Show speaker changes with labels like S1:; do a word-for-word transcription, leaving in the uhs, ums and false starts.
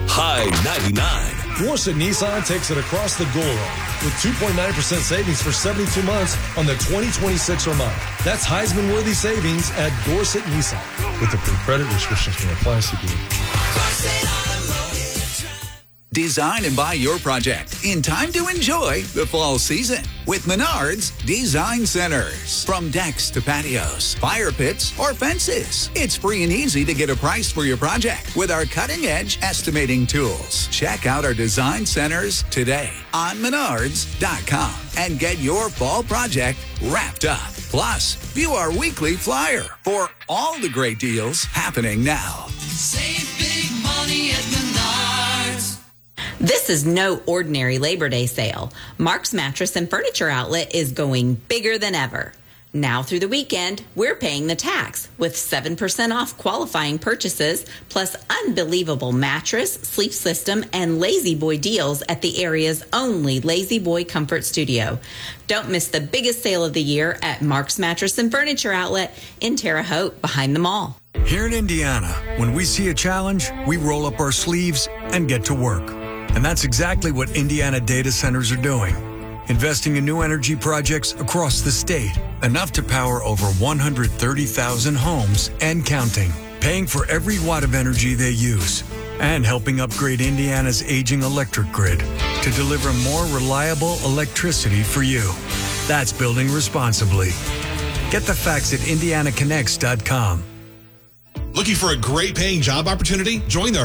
S1: High ninety-nine.
S2: Dorset Nissan takes it across the goal line with two point nine percent savings for seventy-two months on the twenty twenty-six or model. That's Heisman-worthy savings at Dorset Nissan. With approved credit, restrictions may apply. C P A.
S3: Design and buy your project in time to enjoy the fall season with Menards Design Centers. From decks to patios, fire pits, or fences, it's free and easy to get a price for your project with our cutting-edge estimating tools. Check out our design centers today on menards dot com and get your fall project wrapped up. Plus, view our weekly flyer for all the great deals happening now.
S4: Save big money at Menards.
S5: This is no ordinary Labor Day sale. Mark's Mattress and Furniture Outlet is going bigger than ever. Now through the weekend, we're paying the tax with seven percent off qualifying purchases, plus unbelievable mattress, sleep system, and Lazy Boy deals at the area's only Lazy Boy Comfort Studio. Don't miss the biggest sale of the year at Mark's Mattress and Furniture Outlet in Terre Haute behind the mall.
S6: Here in Indiana, when we see a challenge, we roll up our sleeves and get to work. And that's exactly what Indiana data centers are doing. Investing in new energy projects across the state, enough to power over one hundred thirty thousand homes and counting, paying for every watt of energy they use, and helping upgrade Indiana's aging electric grid to deliver more reliable electricity for you. That's building responsibly. Get the facts at indiana connects dot com.
S7: Looking for a great paying job opportunity? Join the